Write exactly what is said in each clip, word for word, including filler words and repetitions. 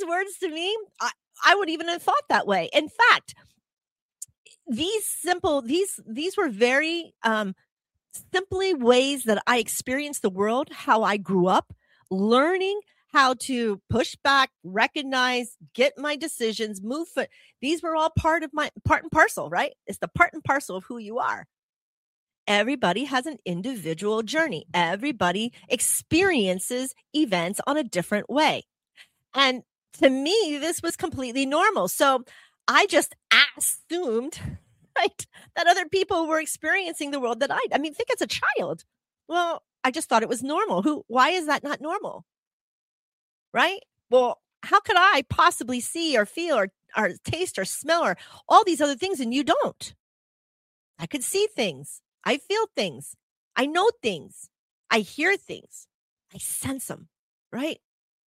words to me, I, I would even have thought that way. In fact, these simple, these, these were very um, simply ways that I experienced the world, how I grew up, learning how to push back, recognize, get my decisions, move foot. These were all part of my part and parcel, right? It's the part and parcel of who you are. Everybody has an individual journey. Everybody experiences events on a different way. And to me, this was completely normal. So I just assumed, right, that other people were experiencing the world that I, I mean, think as a child. Well, I just thought it was normal. Who, why is that not normal? Right? Well, how could I possibly see or feel or, or taste or smell or all these other things and you don't? I could see things. I feel things. I know things. I hear things. I sense them, right?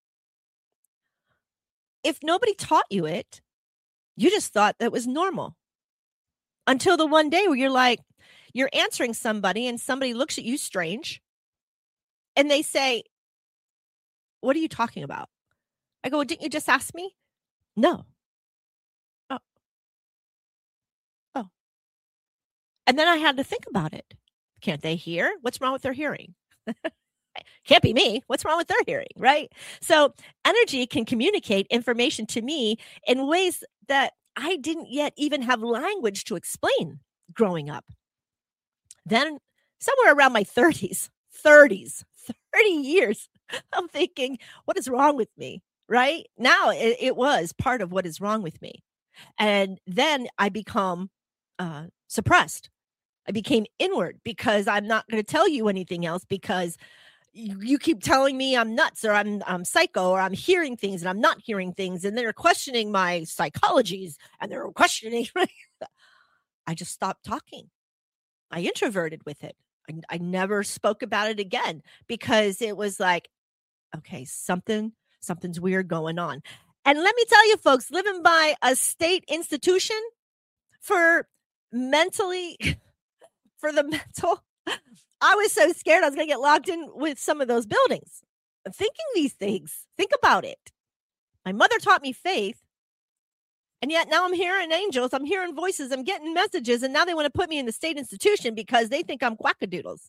If nobody taught you it, you just thought that was normal. Until the one day where you're like, you're answering somebody and somebody looks at you strange and they say, what are you talking about? I go, well, didn't you just ask me? No. Oh. Oh. And then I had to think about it. Can't they hear? What's wrong with their hearing? Can't be me. What's wrong with their hearing, right? So energy can communicate information to me in ways that I didn't yet even have language to explain growing up. Then somewhere around my thirties, thirties, thirty years, I'm thinking, what is wrong with me? Right now, it, it was part of what is wrong with me. And then I become uh, suppressed. I became inward because I'm not going to tell you anything else because you, you keep telling me I'm nuts or I'm I'm psycho or I'm hearing things and I'm not hearing things. And they're questioning my psychologies and they're questioning. I just stopped talking. I introverted with it. I, I never spoke about it again because it was like, okay, something, something's weird going on. And let me tell you, folks, living by a state institution for mentally, for the mental, I was so scared I was going to get locked in with some of those buildings. Thinking these things, think about it. My mother taught me faith. And yet now I'm hearing angels, I'm hearing voices, I'm getting messages, and now they want to put me in the state institution because they think I'm quackadoodles.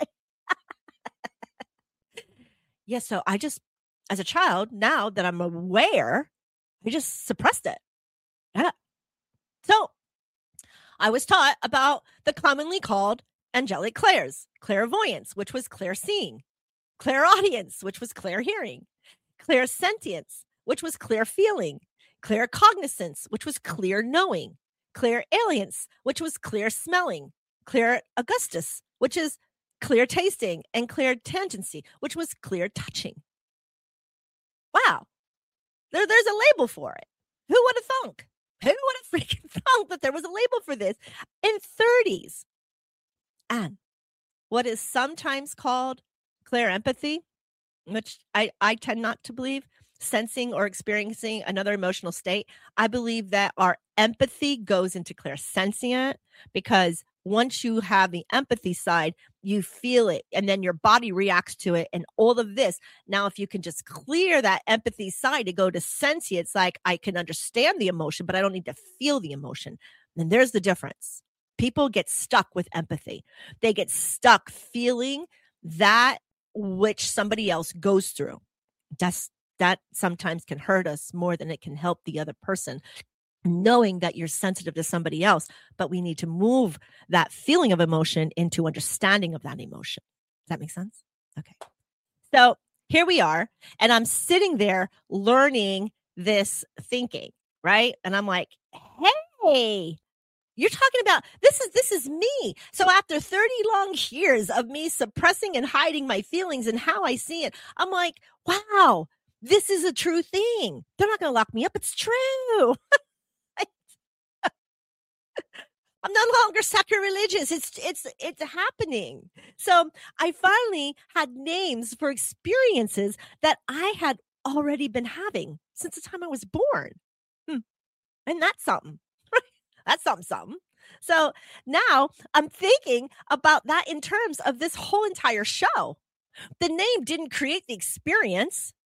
Yeah, so I just, as a child, now that I'm aware, I just suppressed it. Yeah. So I was taught about the commonly called angelic clairs, clairvoyance, which was clear seeing, clairaudience, which was clear hearing, clairsentience, which was clear feeling, claircognizance, which was clear knowing, clairalience, which was clear smelling, clairaugustus, which is clear tasting, and clairtangency, which was clear touching. Wow. There, there's a label for it. Who would have thunk? Who would have freaking thunk that there was a label for this in thirties? And what is sometimes called clairempathy, which I, I tend not to believe, sensing or experiencing another emotional state. I believe that our empathy goes into clairsentient because once you have the empathy side, you feel it and then your body reacts to it and all of this. Now, if you can just clear that empathy side to go to sentient, it's like I can understand the emotion, but I don't need to feel the emotion. And there's the difference. People get stuck with empathy. They get stuck feeling that which somebody else goes through. That's That sometimes can hurt us more than it can help the other person, knowing that you're sensitive to somebody else, but we need to move that feeling of emotion into understanding of that emotion. Does that make sense? Okay. So here we are, and I'm sitting there learning this thinking, right? And I'm like, hey, you're talking about this is this is me. So after thirty long years of me suppressing and hiding my feelings and how I see it, I'm like, wow, this is a true thing. They're not going to lock me up. It's true. I'm no longer sacrilegious. It's it's it's happening. So I finally had names for experiences that I had already been having since the time I was born. Hmm. And that's something. That's something, something. So now I'm thinking about that in terms of this whole entire show. The name didn't create the experience.